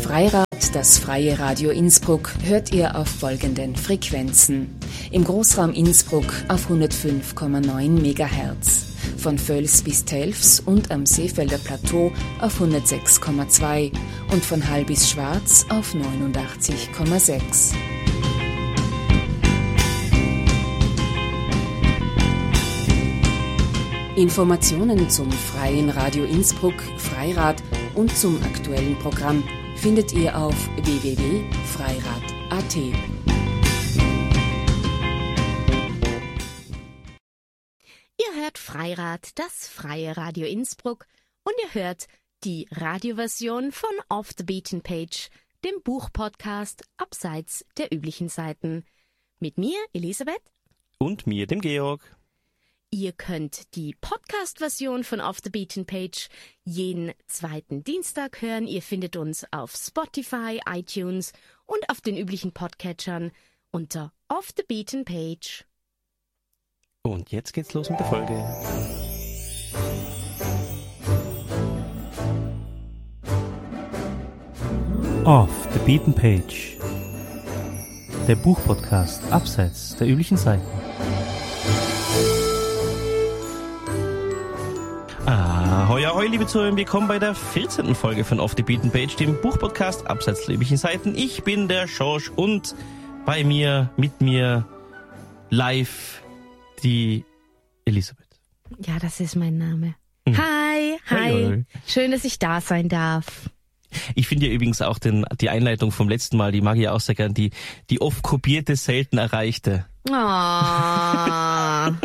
Freirad, das freie Radio Innsbruck, hört ihr auf folgenden Frequenzen. Im Großraum Innsbruck auf 105,9 MHz. Von Völs bis Telfs und am Seefelder Plateau auf 106,2 und von Hall bis Schwarz auf 89,6. Informationen zum Freien Radio Innsbruck, Freirad und zum aktuellen Programm findet ihr auf www.freirad.at. Ihr hört Freirad, das freie Radio Innsbruck, und ihr hört die Radioversion von Off the Beaten Page, dem Buchpodcast abseits der üblichen Seiten. Mit mir, Elisabeth. Und mir, dem Georg. Ihr könnt die Podcast-Version von Off the Beaten Page jeden zweiten Dienstag hören. Ihr findet uns auf Spotify, iTunes und auf den üblichen Podcatchern unter Off the Beaten Page. Und jetzt geht's los mit der Folge. Off the Beaten Page. Der Buchpodcast abseits der üblichen Seiten. Ahoi, ahoi, liebe Zuhörer, willkommen bei der 14. Folge von Off the Beaten Page, dem Buchpodcast abseits der üblichen Seiten. Ich bin der Schorsch und bei mir, mit mir, live, die Elisabeth. Ja, das ist mein Name. Hi. Hi. Schön, dass ich da sein darf. Ich finde ja übrigens auch die Einleitung vom letzten Mal, die mag ich auch sehr gern, die oft kopierte, selten erreichte. Oh.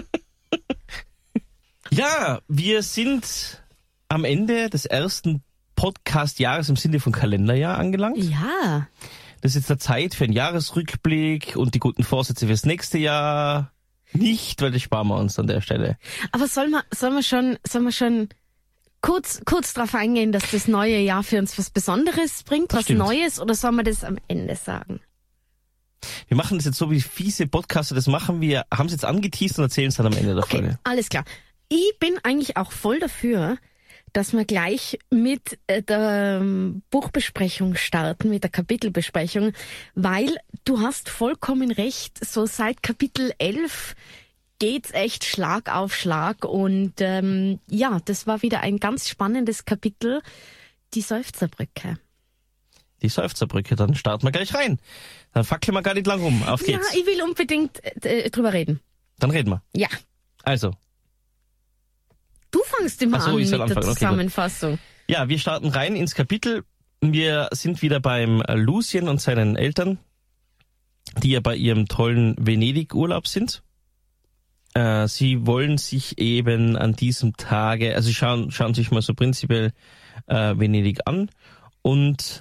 Ja, wir sind am Ende des ersten Podcast-Jahres im Sinne von Kalenderjahr angelangt. Ja. Das ist jetzt der Zeit für einen Jahresrückblick und die guten Vorsätze fürs nächste Jahr nicht, weil das sparen wir uns an der Stelle. Aber sollen wir schon kurz drauf eingehen, dass das neue Jahr für uns was Besonderes bringt, Das was stimmt. Neues, oder sollen wir das am Ende sagen? Wir machen das jetzt so, wie fiese Podcaster das machen. Wir haben es jetzt angeteased und erzählen es dann am Ende der Okay, Folge. alles klar. Ich bin eigentlich auch voll dafür, dass wir gleich mit der Buchbesprechung starten, mit der Kapitelbesprechung, weil du hast vollkommen recht, so seit Kapitel 11 geht's echt Schlag auf Schlag und ja, das war wieder ein ganz spannendes Kapitel, die Seufzerbrücke. Die Seufzerbrücke, dann starten wir gleich rein. Dann fackeln wir gar nicht lang rum. Auf geht's. Ja, ich will unbedingt drüber reden. Dann reden wir. Ja. Also, Du fangst immer Ach so, an ich mit soll der anfangen. Okay, gut. Zusammenfassung. ja, wir starten rein ins Kapitel. Wir sind wieder beim Lucien und seinen Eltern, die ja bei ihrem tollen Venedig-Urlaub sind. Sie wollen sich eben an diesem Tage, also schauen sich mal so prinzipiell Venedig an und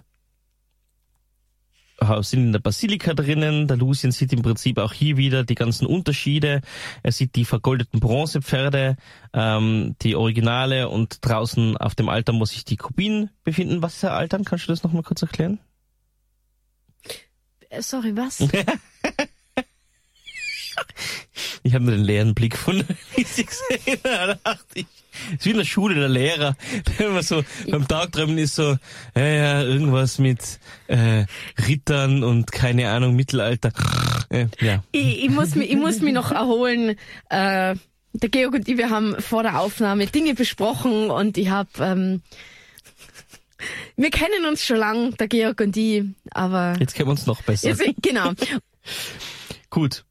sind in der Basilika drinnen. Der Lucien sieht im Prinzip auch hier wieder die ganzen Unterschiede. Er sieht die vergoldeten Bronzepferde, die Originale, und draußen auf dem Altar muss sich die Kopien befinden. Was ist der Altar? Kannst du das nochmal kurz erklären? Sorry, was? Ich habe nur den leeren Blick von Lisi gesehen. Da dachte ich, es ist wie in der Schule, der Lehrer, der immer so beim Tagträumen ist so, ja, irgendwas mit Rittern und keine Ahnung, Mittelalter. Ja. Ich muss mich noch erholen. Der Georg und ich, wir haben vor der Aufnahme Dinge besprochen und ich habe... wir kennen uns schon lang, der Georg und ich, aber... Jetzt kennen wir uns noch besser. Jetzt, genau. Gut.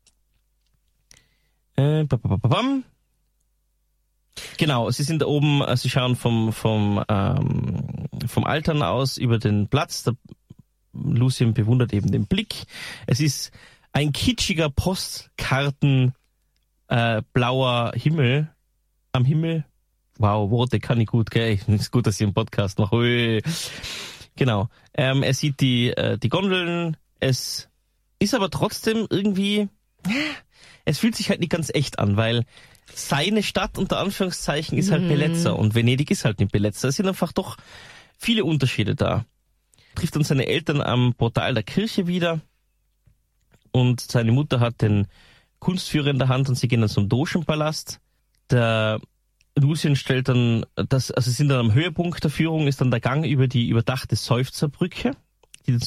Genau, sie sind da oben, sie schauen vom Altern aus über den Platz. Der Lucien bewundert eben den Blick. Es ist ein kitschiger Postkarten blauer Himmel am Himmel. Wow, Worte kann ich gut, gell? Ist gut, dass ich einen Podcast mache. Ui. Genau. Er sieht die Gondeln. Es ist aber trotzdem irgendwie... Es fühlt sich halt nicht ganz echt an, weil seine Stadt unter Anführungszeichen ist halt Bellezza und Venedig ist halt nicht Bellezza. Es sind einfach doch viele Unterschiede da. Trifft dann seine Eltern am Portal der Kirche wieder und seine Mutter hat den Kunstführer in der Hand und sie gehen dann zum Dogenpalast. Der Lucien stellt dann, sie sind dann am Höhepunkt der Führung, ist dann der Gang über die überdachte Seufzerbrücke.